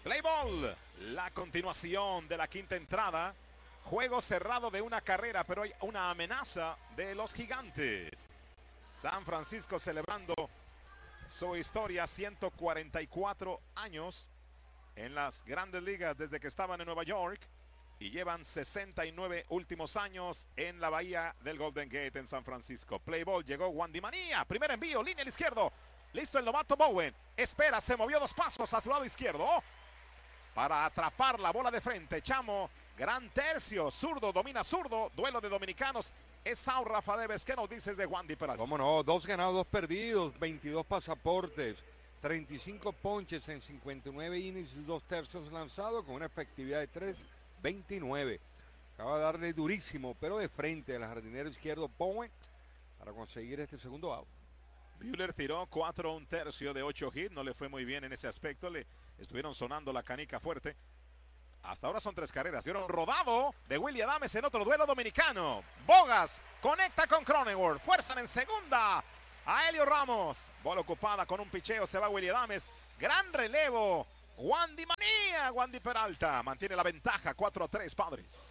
Play ball, la continuación de la quinta entrada. Juego cerrado de una carrera, pero hay una amenaza de los Gigantes. San Francisco celebrando su historia, 144 años en las grandes ligas desde que estaban en Nueva York. Y llevan 69 últimos años en la bahía del Golden Gate en San Francisco. Play ball, llegó Wandy Manía. Primer envío, línea al izquierdo. Listo el novato Bowen. Espera, se movió 2 pasos a su lado izquierdo para atrapar la bola de frente. Chamo, gran tercio, zurdo, domina zurdo. Duelo de dominicanos. Es Saúl Rafa Deves. ¿Qué nos dices de Wandy Peralta? Cómo no, 2 ganados, 2 perdidos, 22 pasaportes, 35 ponches en 59 innings y 2 tercios lanzados con una efectividad de 3.29. Acaba de darle durísimo, pero de frente al jardinero izquierdo Bowen para conseguir este segundo out. Buehler tiró 4 1/3 de 8 hits, no le fue muy bien en ese aspecto, le estuvieron sonando la canica fuerte. Hasta ahora son 3 carreras, dieron rodado de Willy Adames en otro duelo dominicano. Bogas conecta con Cronenworth, fuerzan en segunda a Helio Ramos. Bola ocupada con un picheo, se va Willy Adames. Gran relevo, Wandy Manía, Wandy Peralta mantiene la ventaja, 4-3 Padres.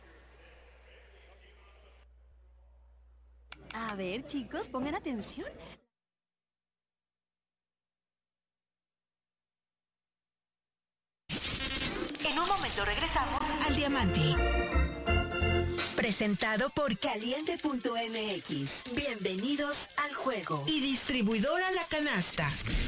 A ver, chicos, pongan atención. En un momento regresamos Al Diamante. Presentado por Caliente.mx. Bienvenidos al juego. Y distribuidora La Canasta.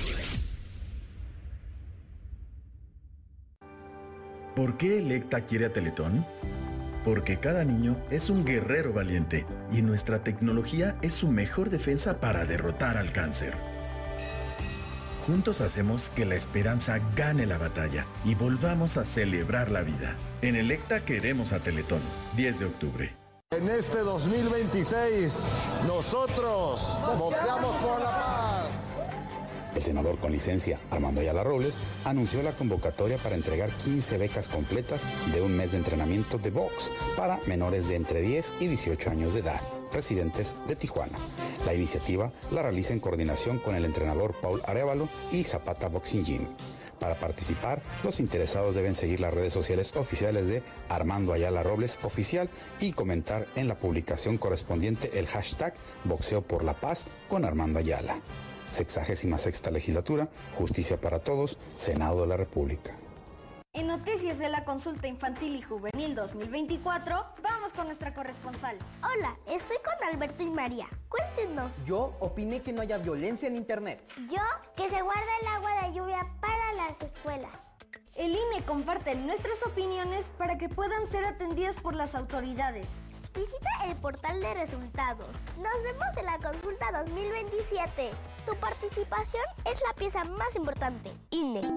¿Por qué Electa quiere a Teletón? Porque cada niño es un guerrero valiente y nuestra tecnología es su mejor defensa para derrotar al cáncer. Juntos hacemos que la esperanza gane la batalla y volvamos a celebrar la vida. En Electa queremos a Teletón, 10 de octubre. En este 2026, nosotros boxeamos por la paz. El senador con licencia, Armando Ayala Robles, anunció la convocatoria para entregar 15 becas completas de un mes de entrenamiento de box para menores de entre 10 y 18 años de edad, residentes de Tijuana. La iniciativa la realiza en coordinación con el entrenador Paul Arévalo y Zapata Boxing Gym. Para participar, los interesados deben seguir las redes sociales oficiales de Armando Ayala Robles Oficial y comentar en la publicación correspondiente el hashtag Boxeo por la Paz con Armando Ayala. 66ª Legislatura, Justicia para Todos, Senado de la República. En noticias de la consulta infantil y juvenil 2024, vamos con nuestra corresponsal. Hola, estoy con Alberto y María. Cuéntenos. Yo opiné que no haya violencia en internet. Yo, que se guarda el agua de lluvia para las escuelas. El INE comparte nuestras opiniones para que puedan ser atendidas por las autoridades. Visita el portal de resultados. Nos vemos en la consulta 2027. Tu participación es la pieza más importante. INE.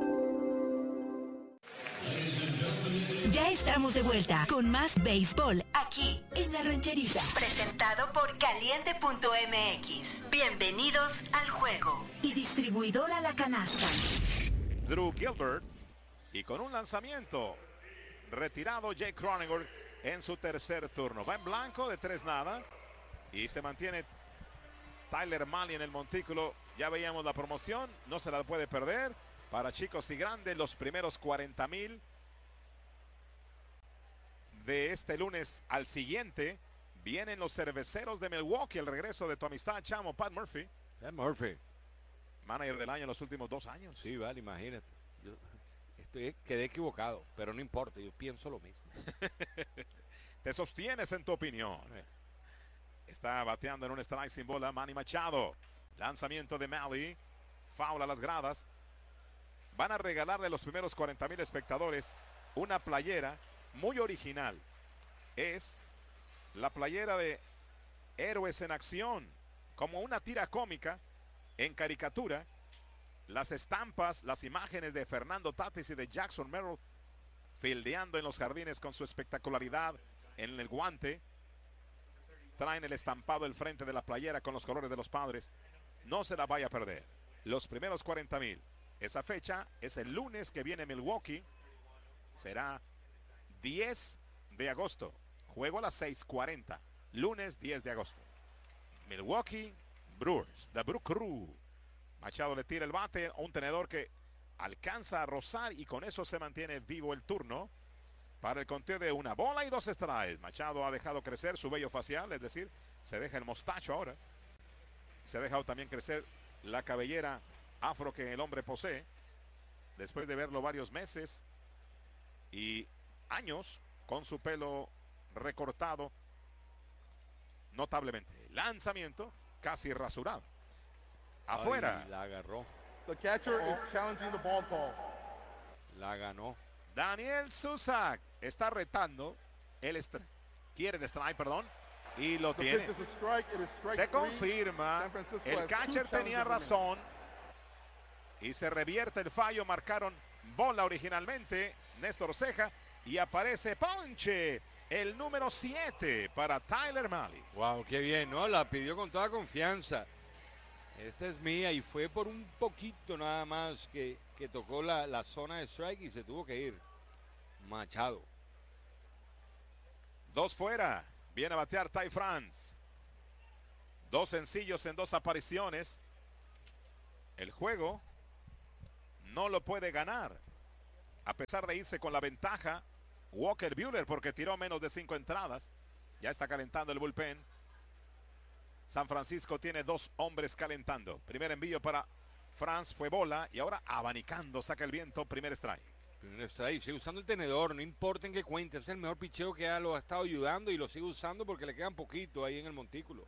Ya estamos de vuelta con más béisbol aquí en La Rancherita. presentado por Caliente.mx. Bienvenidos al juego. Y distribuidora La Canasta. Drew Gilbert y con un lanzamiento retirado Jake Cronenworth en su tercer turno. Va en blanco de 3-0 y se mantiene Tyler Mahle en el montículo. Ya veíamos la promoción, no se la puede perder. Para chicos y grandes, los primeros 40,000 de este lunes al siguiente. Vienen los cerveceros de Milwaukee, el regreso de tu amistad, Chamo, Pat Murphy. Pat Murphy. Manager del año en los últimos 2 años. Sí, vale, imagínate. Yo quedé equivocado, pero no importa, yo pienso lo mismo. Te sostienes en tu opinión. Está bateando en un strike sin bola Manny Machado. Lanzamiento de Mahle. Foul a las gradas. Van a regalarle a los primeros 40,000 espectadores una playera muy original. Es la playera de Héroes en Acción, como una tira cómica en caricatura. Las estampas, las imágenes de Fernando Tatis y de Jackson Merrill fildeando en los jardines con su espectacularidad en el guante. Traen el estampado del frente de la playera con los colores de los Padres. No se la vaya a perder. Los primeros 40,000. Esa fecha es el lunes que viene Milwaukee. Será 10 de agosto. Juego a las 6:40. Lunes 10 de agosto. Milwaukee Brewers. The Brew Crew. Machado le tira el bate. Un tenedor que alcanza a rozar y con eso se mantiene vivo el turno para el conteo de 1 bola y 2 strikes. Machado ha dejado crecer su vello facial, es decir, se deja el mostacho ahora. Se ha dejado también crecer la cabellera afro que el hombre posee, después de verlo varios meses y años con su pelo recortado notablemente. Lanzamiento casi rasurado. Afuera. Ay, la agarró. The catcher is challenging the ball call. La ganó. Daniel Susac está retando el strike. Quiere el strike, perdón. Y lo tiene. Se confirma. El catcher tenía razón. Y se revierte el fallo. Marcaron bola originalmente. Néstor Ceja. Y aparece ponche. El número 7 para Tyler Mahle. Wow, qué bien, ¿no? La pidió con toda confianza. Esta es mía y fue por un poquito nada más que tocó la zona de strike y se tuvo que ir. Machado. 2 fuera. Viene a batear Ty France. 2 sencillos en 2 apariciones. El juego no lo puede ganar. A pesar de irse con la ventaja, Walker Buehler, porque tiró menos de 5 entradas. Ya está calentando el bullpen. San Francisco tiene 2 hombres calentando. Primer envío para France, fue bola. Y ahora abanicando, saca el viento, primer strike. Primer strike, sigue usando el tenedor, no importa en qué cuente. Es el mejor picheo que ya lo ha estado ayudando y lo sigue usando porque le quedan poquito ahí en el montículo.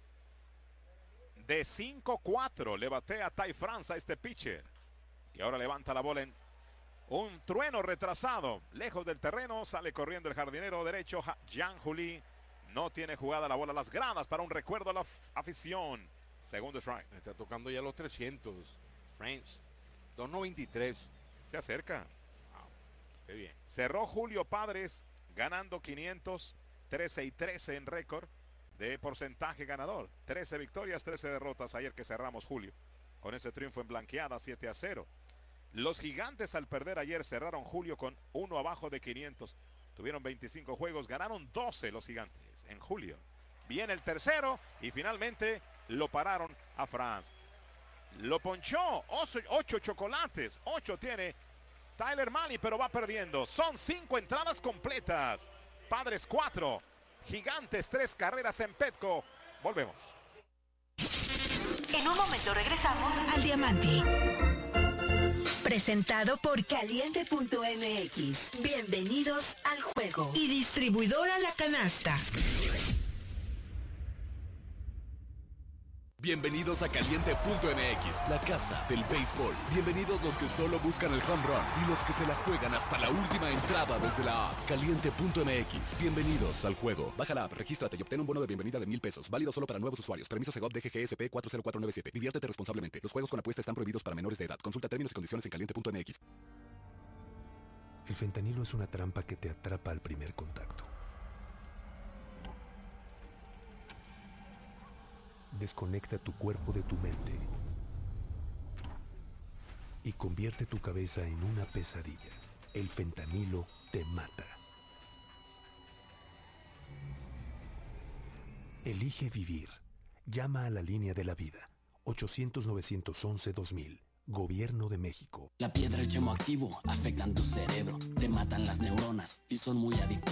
De 5-4 le batea Ty France a este pitcher. Y ahora levanta la bola en un trueno retrasado. Lejos del terreno, sale corriendo el jardinero derecho, Jean Juli. No tiene jugada la bola a las gradas para un recuerdo a la afición. Segundo strike. Está tocando ya los 300. France. 2.93. Se acerca. Wow. Qué bien. Cerró Julio Padres ganando 500. 13-13 en récord de porcentaje ganador. 13 victorias, 13 derrotas ayer que cerramos Julio. Con ese triunfo en blanqueada 7-0. Los Gigantes al perder ayer cerraron Julio con 1 abajo de 500. Tuvieron 25 juegos, ganaron 12 los Gigantes en julio. Viene el tercero y finalmente lo pararon a France. Lo ponchó, 8 chocolates, 8 tiene Tyler Mahle, pero va perdiendo. Son 5 entradas completas. Padres 4, Gigantes 3 carreras en Petco. Volvemos. En un momento regresamos al Diamante. Presentado por Caliente.mx. Bienvenidos al juego. Y distribuidora La Canasta. Bienvenidos a Caliente.mx, la casa del béisbol. Bienvenidos los que solo buscan el home run y los que se la juegan hasta la última entrada desde la app. Caliente.mx, bienvenidos al juego. Baja la app, regístrate y obtén un bono de bienvenida de $1,000. Válido solo para nuevos usuarios. Permiso Segov DGGSP 40497. Diviértete responsablemente. Los juegos con apuesta están prohibidos para menores de edad. Consulta términos y condiciones en Caliente.mx. El fentanilo es una trampa que te atrapa al primer contacto. Desconecta tu cuerpo de tu mente y convierte tu cabeza en una pesadilla. El fentanilo te mata. Elige vivir. Llama a la línea de la vida. 800-911-2000. Gobierno de México. La piedra y el yemo activo afectan tu cerebro, te matan las neuronas y son muy adictivos.